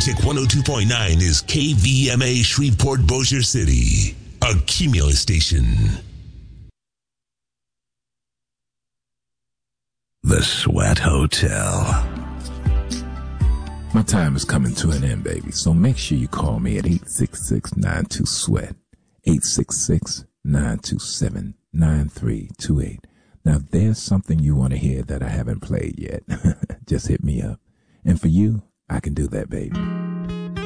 Magic 102.9 is KVMA Shreveport Bossier City, a Cumulus station. The Sweat Hotel. My time is coming to an end, baby, so make sure you call me at 866-92-SWEAT, 866-927-9328. Now, if there's something you want to hear that I haven't played yet, just hit me up. And for you, I can do that, baby.